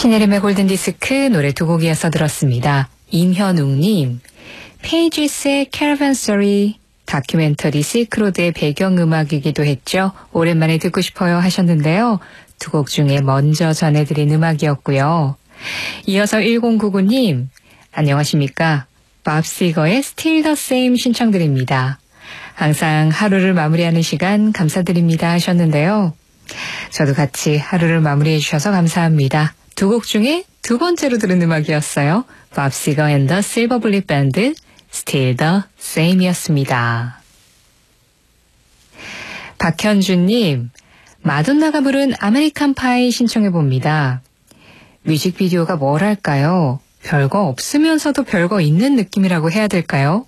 신혜림의 골든디스크 노래 두 곡 이어서 들었습니다. 임현웅님, 페이지스의 캐러밴서리 다큐멘터리 실크로드의 배경음악이기도 했죠. 오랜만에 듣고 싶어요 하셨는데요. 두 곡 중에 먼저 전해드린 음악이었고요. 이어서 1099님, 안녕하십니까. 밥 시거의 Still the Same 신청드립니다. 항상 하루를 마무리하는 시간 감사드립니다 하셨는데요. 저도 같이 하루를 마무리해 주셔서 감사합니다. 두 곡 중에 두 번째로 들은 음악이었어요. 밥 시거 앤 더 실버블릿 밴드 Still the Same이었습니다. 박현주님, 마돈나가 부른 아메리칸 파이 신청해봅니다. 뮤직비디오가 뭘 할까요? 별거 없으면서도 별거 있는 느낌이라고 해야 될까요?